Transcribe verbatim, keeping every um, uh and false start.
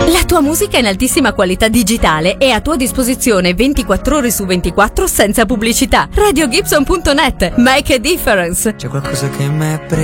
La tua musica in altissima qualità digitale è a tua disposizione ventiquattro ore su ventiquattro senza pubblicità. radio gibson punto net. Make a difference. C'è qualcosa che mi è